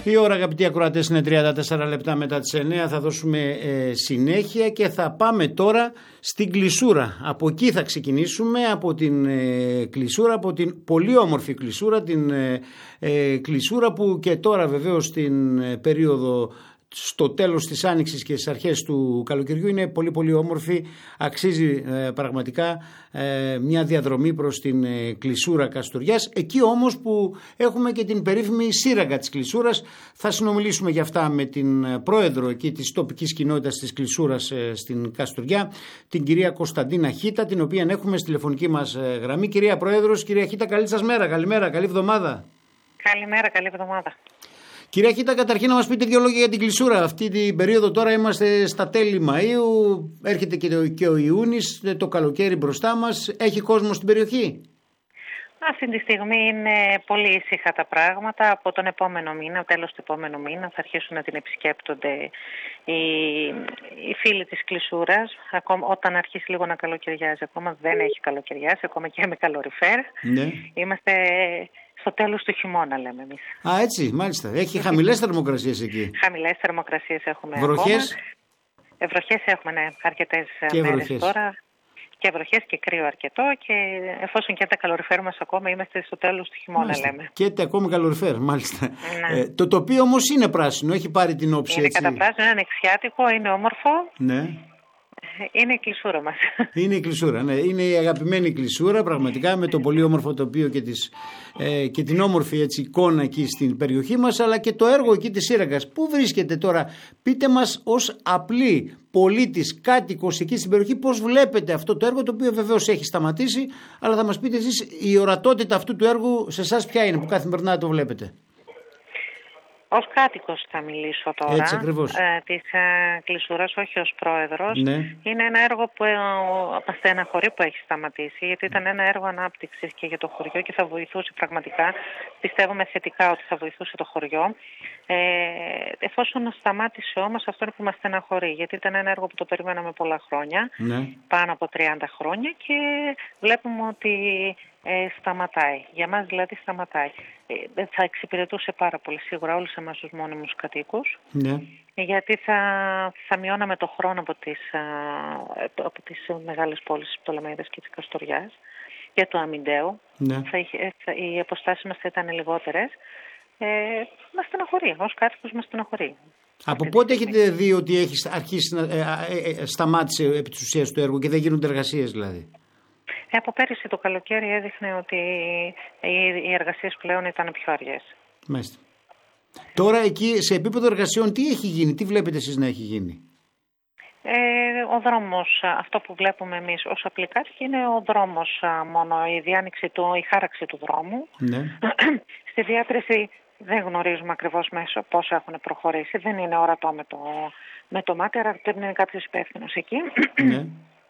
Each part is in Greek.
Η ώρα, αγαπητοί ακροατές, είναι 34 λεπτά μετά τις 9. Θα δώσουμε συνέχεια και θα πάμε τώρα στην Κλεισούρα. Από εκεί θα ξεκινήσουμε, από την Κλεισούρα, από την πολύ όμορφη Κλεισούρα, την Κλεισούρα που και τώρα βεβαίως στην περίοδο στο τέλος της άνοιξης και στις αρχές του καλοκαιριού είναι πολύ πολύ όμορφη. Αξίζει πραγματικά μια διαδρομή προς την Κλεισούρα Καστοριάς. Εκεί όμως που έχουμε και την περίφημη σύραγγα της Κλεισούρας. Θα συνομιλήσουμε για αυτά με την πρόεδρο εκεί της τοπικής κοινότητας της Κλεισούρας στην Καστοριά, την κυρία Κωνσταντίνα Χίτα, την οποία έχουμε στη τηλεφωνική μας γραμμή. Κυρία Πρόεδρος, κυρία Χίτα, καλή σας μέρα. Καλημέρα, καλή εβδομάδα. Καλημέρα, καλή εβδομάδα. Κυρία Χίτα, καταρχήν να μας πείτε δύο λόγια για την Κλεισούρα. Αυτή την περίοδο τώρα είμαστε στα τέλη Μαΐου, έρχεται και ο Ιούνις, το καλοκαίρι μπροστά μας. Έχει κόσμο στην περιοχή? Αυτή τη στιγμή είναι πολύ ήσυχα τα πράγματα. Από τον επόμενο μήνα, τέλος του επόμενου μήνα, θα αρχίσουν να την επισκέπτονται οι φίλοι της Κλεισούρας. Ακόμα, όταν αρχίσει λίγο να καλοκαιριάζει, ακόμα δεν έχει καλοκαιριάσει, ακόμα και με καλοριφέρ. Ναι. Είμαστε στο τέλος του χειμώνα, λέμε εμείς. Α, έτσι, μάλιστα. Έχει χαμηλές θερμοκρασίες εκεί. Χαμηλές θερμοκρασίες έχουμε. Βροχές? Βροχές έχουμε, ναι, αρκετές μέρες τώρα. Και βροχές και κρύο αρκετό, και εφόσον και τα καλοριφέρ μας ακόμα είμαστε στο τέλος του χειμώνα, μάλιστα, λέμε. Και ακόμη καλοριφέρ, μάλιστα. Ναι. Το τοπίο όμως είναι πράσινο, έχει πάρει την όψη είναι έτσι. Είναι καταπράσινο, είναι ανοιξιάτικο, είναι όμορφο. Ναι. Είναι η Κλεισούρα μας. Είναι η Κλεισούρα, ναι. Είναι η αγαπημένη Κλεισούρα, πραγματικά, με το πολύ όμορφο τοπίο και την όμορφη έτσι εικόνα εκεί στην περιοχή μας, αλλά και το έργο εκεί της σύραγγας. Πού βρίσκεται τώρα? Πείτε μας ως απλή πολίτης, κάτοικος εκεί στην περιοχή, πώς βλέπετε αυτό το έργο, το οποίο βεβαίως έχει σταματήσει, αλλά θα μας πείτε εσείς η ορατότητα αυτού του έργου σε εσάς ποια είναι, που καθημερινά το βλέπετε? Ως κάτοικος θα μιλήσω τώρα. Έτσι ακριβώς. Της Κλεισούρας, όχι ως πρόεδρος. Ναι. Είναι ένα έργο που μας στεναχωρεί που έχει σταματήσει, γιατί ήταν ένα έργο ανάπτυξης και για το χωριό και θα βοηθούσε πραγματικά. Πιστεύουμε θετικά ότι θα βοηθούσε το χωριό. Εφόσον σταμάτησε όμως, αυτό είναι που μας στεναχωρεί, γιατί ήταν ένα έργο που το περιμέναμε πολλά χρόνια, ναι, πάνω από 30 χρόνια, και βλέπουμε ότι σταματάει. Για μας δηλαδή σταματάει. Θα εξυπηρετούσε πάρα πολύ σίγουρα όλους εμάς τους μόνιμους κατοίκους, ναι, γιατί θα μειώναμε το χρόνο από τις μεγάλες πόλεις της Πτολεμαΐδας και της Καστοριάς και του Αμυντέου. Ναι. Οι αποστάσεις μας θα ήταν λιγότερες. Μας στεναχωρεί, ως κάτοικος μας στεναχωρεί. Από πότε έχετε δει ότι έχει αρχίσει σταμάτησε επί της ουσίας το έργο και δεν γίνονται εργασίες δηλαδή? Από πέρυσι το καλοκαίρι έδειχνε ότι οι εργασίες πλέον ήταν πιο αργές. Μάλιστα. Τώρα εκεί σε επίπεδο εργασιών τι έχει γίνει, τι βλέπετε εσείς να έχει γίνει? Ο δρόμος, αυτό που βλέπουμε εμείς ως απλοί κάτοικοι, είναι ο δρόμος μόνο, η χάραξη του δρόμου. Ναι. Στη διάτρηση δεν γνωρίζουμε ακριβώς μέσω πόσο έχουν προχωρήσει, δεν είναι ορατό με το μάτι, άρα πρέπει να είναι κάποιος υπεύθυνος εκεί. Ναι.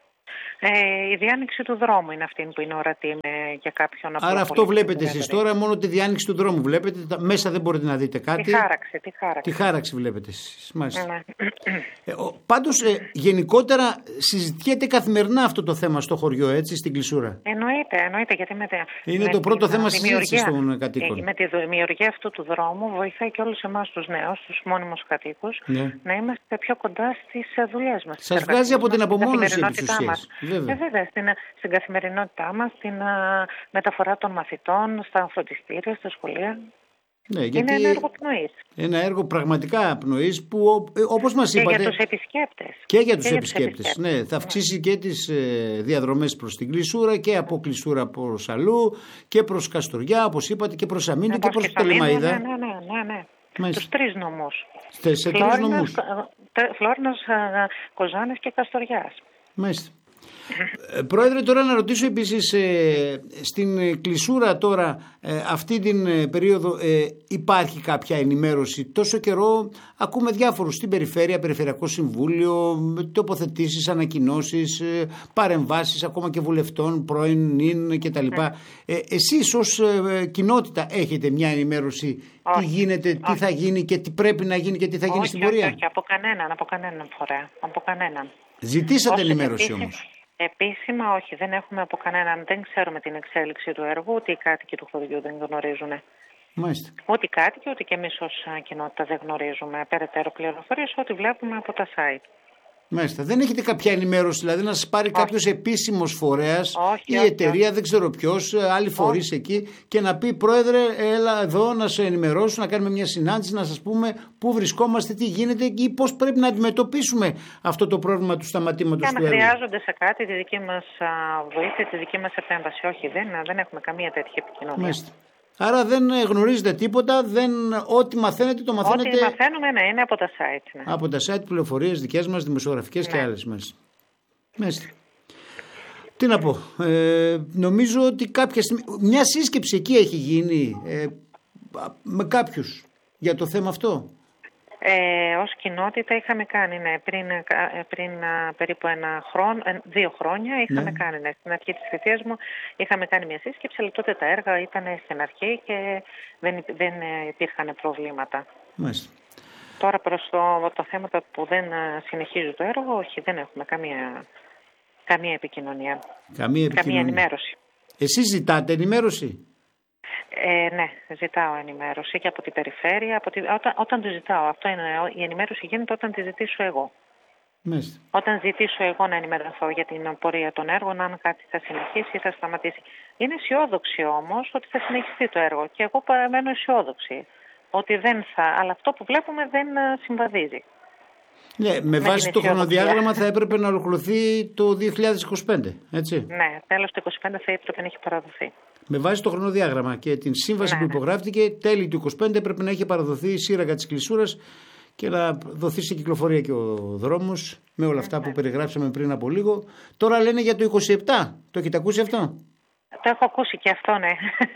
Η διάνοιξη του δρόμου είναι αυτή που είναι ορατή για κάποιον. Άρα αυτό βλέπετε εσείς τώρα, μόνο τη διάνοιξη του δρόμου βλέπετε, μέσα δεν μπορείτε να δείτε κάτι. Τη χάραξη βλέπετε εσείς, μάλιστα. Ναι. Πάντως γενικότερα συζητιέται καθημερινά αυτό το θέμα στο χωριό, έτσι, στην Κλεισούρα? Εννοείται, γιατί είναι το πρώτο θέμα συζήτησης των κατοίκων. Με τη δημιουργία αυτού του δρόμου βοηθάει και όλους εμάς τους νέους, τους μόνιμους κατοίκους, ναι, να είμαστε πιο κοντά στις δουλειές μας. Σας βγάζει από την απομόνωση της ουσίας. Βέβαια, στην καθημερινότητά μας, στην μεταφορά των μαθητών, στα φροντιστήρια, στα σχολεία. Ναι, είναι ένα έργο πνοής. Ένα έργο πραγματικά πνοής που, όπως μας είπατε... Και για τους επισκέπτες. Και για τους επισκέπτες. Ναι, θα αυξήσει και τις διαδρομές προς την Κλεισούρα και από Κλεισούρα προς αλλού και προς Καστοριά, όπως είπατε, και προς Αμίντα και προς Πτολεμαΐδα. Ναι. Τους τρεις νομούς. Σε τρεις νομούς. Φλόρινας, Κοζάνης και Καστοριάς. Μάλιστα. Πρόεδρε, τώρα να ρωτήσω επίσης, στην Κλεισούρα τώρα αυτή την περίοδο υπάρχει κάποια ενημέρωση? Τόσο καιρό ακούμε διάφορους στην περιφέρεια, Περιφερειακό Συμβούλιο, τοποθετήσεις, ανακοινώσεις, παρεμβάσεις ακόμα και βουλευτών, πρώην, νυν κτλ. Εσείς ως κοινότητα έχετε μια ενημέρωση? Τι γίνεται, τι θα γίνει και τι πρέπει να γίνει και τι θα γίνει στην πορεία? Όχι, από κανέναν φορέα. Από κανέναν. Ζητήσατε ενημέρωση όμως? Επίσημα όχι, δεν έχουμε από κανέναν, δεν ξέρουμε την εξέλιξη του έργου, ούτε οι κάτοικοι του χωριού δεν γνωρίζουν. Μάλιστα. Ό,τι κάτοικοι, ούτε και εμείς ως κοινότητα δεν γνωρίζουμε περαιτέρω πληροφορίες, ό,τι βλέπουμε από τα site. Μάλιστα. Δεν έχετε κάποια ενημέρωση, δηλαδή να σας πάρει κάποιος επίσημος φορέας ή εταιρεία, δεν ξέρω ποιος, άλλοι φορείς εκεί και να πει πρόεδρε, έλα εδώ να σε ενημερώσω, να κάνουμε μια συνάντηση, να σας πούμε πού βρισκόμαστε, τι γίνεται ή πώς πρέπει να αντιμετωπίσουμε αυτό το πρόβλημα του σταματήματος του έργου. Και αν χρειάζονται σε κάτι τη δική μας βοήθεια, τη δική μας επέμβαση. Όχι, δεν έχουμε καμία τέτοια επικοινωνία. Μάλιστα. Άρα δεν γνωρίζετε τίποτα, ό,τι μαθαίνετε το μαθαίνετε. Ό,τι μαθαίνουμε είναι από τα site. Ναι. Από τα site, πληροφορίες δικές μας, δημοσιογραφικές και άλλες μέσα. Μάλιστα. Τι να πω, νομίζω ότι κάποια στιγμή, μια σύσκεψη εκεί έχει γίνει με κάποιους για το θέμα αυτό. Ως κοινότητα είχαμε κάνει, ναι, πριν περίπου 2 χρόνια είχαμε κάνει, ναι, στην αρχή της θητείας μου είχαμε κάνει μια σύσκεψη, αλλά τότε τα έργα ήταν στην αρχή και δεν υπήρχαν προβλήματα. Μάλιστα. Τώρα προς το θέμα που δεν συνεχίζει το έργο, όχι, δεν έχουμε καμία επικοινωνία. Καμία ενημέρωση. Εσείς ζητάτε ενημέρωση? Ναι, ζητάω ενημέρωση και από την περιφέρεια. Όταν το ζητάω, η ενημέρωση γίνεται όταν τη ζητήσω εγώ. Μάλιστα. Όταν ζητήσω εγώ να ενημερωθώ για την πορεία των έργων, αν κάτι θα συνεχίσει ή θα σταματήσει. Είναι αισιόδοξη όμως ότι θα συνεχιστεί το έργο και εγώ παραμένω αισιόδοξη ότι δεν θα, αλλά αυτό που βλέπουμε δεν συμβαδίζει. Ναι, με βάση το χρονοδιάγραμμα θα έπρεπε να ολοκληρωθεί το 2025, έτσι. Ναι, τέλος του 2025 θα έπρεπε να έχει παραδοθεί. Με βάση το χρονοδιάγραμμα και την σύμβαση που υπογράφτηκε, τέλη του 2025 έπρεπε να έχει παραδοθεί η σύραγγα της Κλεισούρας και να δοθεί σε κυκλοφορία και ο δρόμος με όλα αυτά που περιγράψαμε πριν από λίγο. Τώρα λένε για το 27. Το έχετε ακούσει αυτό? Το έχω ακούσει και αυτό, ναι.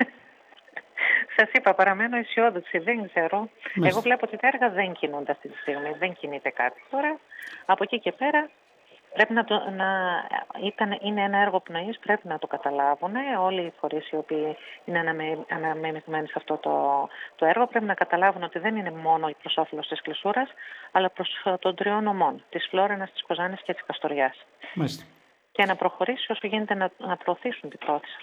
Σας είπα, παραμένω αισιόδοξη, δεν ξέρω. Εγώ βλέπω ότι τα έργα δεν κινούνται αυτή τη στιγμή, δεν κινείται κάτι. Τώρα, από εκεί και πέρα, πρέπει είναι ένα έργο πνοής, πρέπει να το καταλάβουν όλοι οι φορείς οι οποίοι είναι αναμειγμένοι σε αυτό το έργο. Πρέπει να καταλάβουν ότι δεν είναι μόνο προς όφελος της Κλεισούρας, αλλά προς των 3 νομών, της Φλόρενας, της Κοζάνης και της Καστοριάς. Μάλιστα. Και να προχωρήσει όσο γίνεται να προωθήσουν την πρόθεση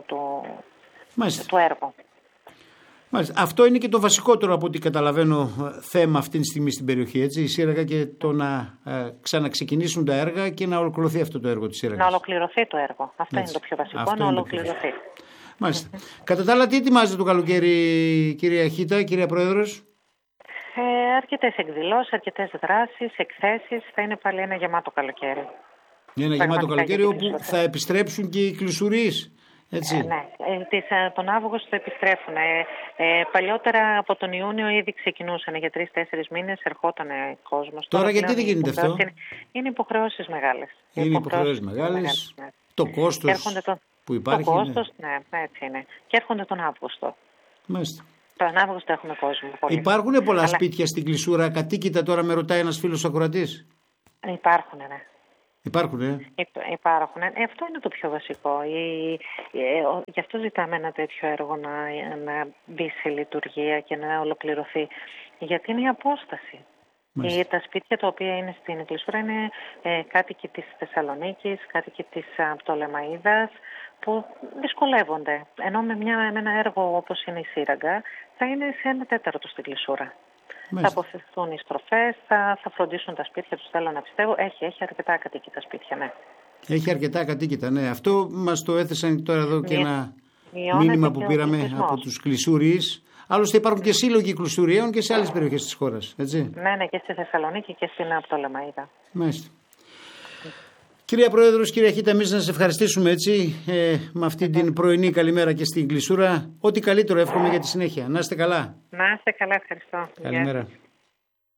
του έργου. Μάλιστα. Αυτό είναι και το βασικότερο από ό,τι καταλαβαίνω θέμα αυτή τη στιγμή στην περιοχή, έτσι, η σύραγγα και το να ξαναξεκινήσουν τα έργα και να ολοκληρωθεί αυτό το έργο της σύραγγας. Να ολοκληρωθεί το έργο. Αυτό είναι το πιο βασικό, αυτό να ολοκληρωθεί. Μάλιστα. Κατά τα άλλα, τι ετοιμάζετε το καλοκαίρι, κυρία Χίτα, κυρία Πρόεδρος? Αρκετές εκδηλώσεις, αρκετές δράσεις, εκθέσεις. Θα είναι πάλι ένα γεμάτο καλοκαίρι. Ένα γεμάτο καλοκαίρι όπου θα επιστρέψουν και οι κλεισουρείς. Έτσι. Ναι, τον Αύγουστο επιστρέφουν. Παλιότερα από τον Ιούνιο ήδη ξεκινούσαν για 3-4 μήνες, ερχόταν κόσμος. Τώρα γιατί δεν γίνεται αυτό? Είναι υποχρεώσεις μεγάλες. Είναι υποχρεώσεις μεγάλες. Ναι. Το κόστος που υπάρχει. Το κόστος, ναι, έτσι είναι. Και έρχονται τον Αύγουστο. Μάλιστα. Τον Αύγουστο έχουμε κόσμο. Πολύ. Υπάρχουν πολλά σπίτια στην Κλεισούρα κατοίκητα, τώρα με ρωτάει ένας φίλος ακροατής? Υπάρχουν, ναι. Υπάρχουν. Υπάρχουν. Αυτό είναι το πιο βασικό. Γι' αυτό ζητάμε ένα τέτοιο έργο να μπει σε λειτουργία και να ολοκληρωθεί. Γιατί είναι η απόσταση. Τα σπίτια τα οποία είναι στην Κλεισούρα είναι κάτοικοι της Θεσσαλονίκης, κάτοικοι της Πτολεμαΐδας που δυσκολεύονται. Ενώ με ένα έργο όπως είναι η σύραγγα θα είναι σε 1/4 στην Κλεισούρα. Θα αποφευθούν οι στροφές, θα φροντίσουν τα σπίτια τους, θέλω να πιστεύω. Έχει αρκετά ακατοίκητα σπίτια, ναι. Έχει αρκετά ακατοίκητα, ναι. Αυτό μας το έθεσαν τώρα εδώ και ένα μήνυμα που πήραμε από τους κλεισούριες. Άλλωστε υπάρχουν και σύλλογοι κλεισουριαίων και σε άλλες περιοχές της χώρας, έτσι. Ναι, και στη Θεσσαλονίκη και στην Πτολεμαΐδα. Μάλιστα. Κυρία Πρόεδρος, κυρία Χίτα, εμείς να σας ευχαριστήσουμε έτσι με αυτή την πρωινή καλημέρα και στην Κλεισούρα. Ό,τι καλύτερο εύχομαι για τη συνέχεια. Να είστε καλά. Να είστε καλά, ευχαριστώ. Καλημέρα.